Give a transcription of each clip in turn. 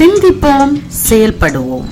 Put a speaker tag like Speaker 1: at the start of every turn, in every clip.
Speaker 1: சிந்திப்போம், செயல்படுவோம்.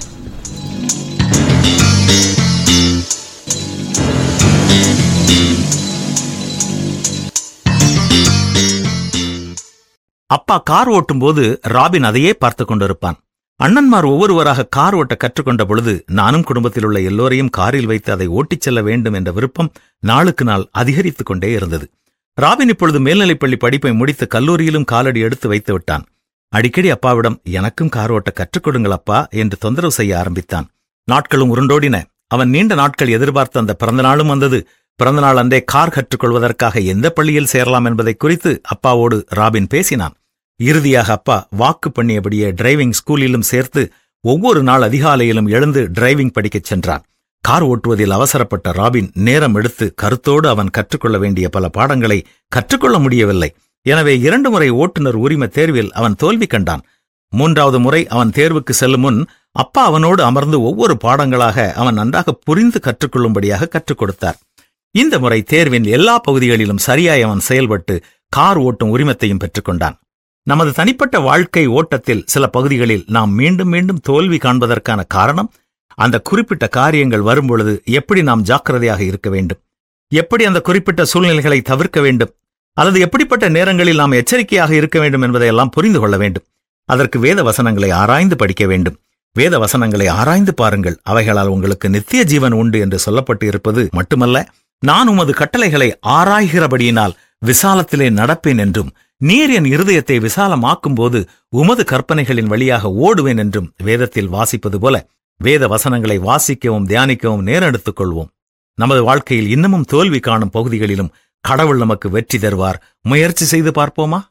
Speaker 2: அப்பா கார் ஓட்டும் போது ராபின் அதையே பார்த்து கொண்டிருப்பான். அண்ணன்மார் ஒவ்வொருவராக கார் ஓட்ட கற்றுக்கொண்ட பொழுது நானும் குடும்பத்தில் உள்ள எல்லோரையும் காரில் வைத்து அதை ஓட்டிச் செல்ல வேண்டும் என்ற விருப்பம் நாளுக்கு நாள் அதிகரித்துக் கொண்டே இருந்தது. ராபின் இப்பொழுது மேல்நிலைப்பள்ளி படிப்பை முடித்து கல்லூரியிலும் காலடி எடுத்து வைத்து விட்டான். அடிக்கடி அப்பாவிடம் எனக்கும் கார் ஓட்ட கற்றுக் கொடுங்கள் அப்பா என்று தொந்தரவு செய்ய ஆரம்பித்தான். நாட்களும் உருண்டோடின. அவன் நீண்ட நாட்கள் எதிர்பார்த்த அந்த பிறந்தநாளும் வந்தது. பிறந்தநாள் அன்றே கார் கற்றுக்கொள்வதற்காக எந்த பள்ளியில் சேரலாம் என்பதை குறித்து அப்பாவோடு ராபின் பேசினான். இறுதியாக அப்பா வாக்கு பண்ணியபடியே டிரைவிங் ஸ்கூலிலும் சேர்த்து ஒவ்வொரு நாள் அதிகாலையிலும் எழுந்து டிரைவிங் படிக்கச் சென்றான். கார் ஓட்டுவதில் அவசரப்பட்ட ராபின் நேரம் எடுத்து கருத்தோடு அவன் கற்றுக்கொள்ள வேண்டிய பல பாடங்களை கற்றுக்கொள்ள முடியவில்லை. எனவே 2 முறை ஓட்டுநர் உரிம தேர்வில் அவன் தோல்வி கண்டான். 3வது முறை அவன் தேர்வுக்கு செல்லும் முன் அப்பா அவனோடு அமர்ந்து ஒவ்வொரு பாடங்களாக அவன் நன்றாக புரிந்து கற்றுக்கொள்ளும்படியாக கற்றுக் கொடுத்தார். இந்த முறை தேர்வின் எல்லா பகுதிகளிலும் சரியாய் அவன் செயல்பட்டு கார் ஓட்டும் உரிமத்தையும் பெற்றுக்கொண்டான். நமது தனிப்பட்ட வாழ்க்கை ஓட்டத்தில் சில பகுதிகளில் நாம் மீண்டும் மீண்டும் தோல்வி காண்பதற்கான காரணம், அந்த குறிப்பிட்ட காரியங்கள் வரும்பொழுது எப்படி நாம் ஜாக்கிரதையாக இருக்க வேண்டும், எப்படி அந்த குறிப்பிட்ட சூழ்நிலைகளை தவிர்க்க வேண்டும், அல்லது எப்படிப்பட்ட நேரங்களில் நாம் எச்சரிக்கையாக இருக்க வேண்டும் என்பதையெல்லாம் புரிந்து கொள்ள வேண்டும். அதற்கு வேத வசனங்களை ஆராய்ந்து படிக்க வேண்டும். வேத வசனங்களை ஆராய்ந்து பாருங்கள், அவைகளால் உங்களுக்கு நித்திய ஜீவன் உண்டு என்று சொல்லப்பட்டு இருப்பது மட்டுமல்ல, நான் உமது கட்டளைகளை ஆராய்கிறபடியினால் விசாலத்திலே நடப்பேன் என்றும், நீர் என் இருதயத்தை விசாலமாக்கும் போது உமது கற்பனைகளின் வழியாக ஓடுவேன் என்றும் வேதத்தில் வாசிப்பது போல வேத வசனங்களை வாசிக்கவும் தியானிக்கவும் நேரெடுத்துக் கொள்வோம். நமது வாழ்க்கையில் இன்னமும் தோல்வி காணும் பகுதிகளிலும் கடவுள் நமக்கு வெற்றி தருவார். முயற்சி செய்து பார்ப்போமா?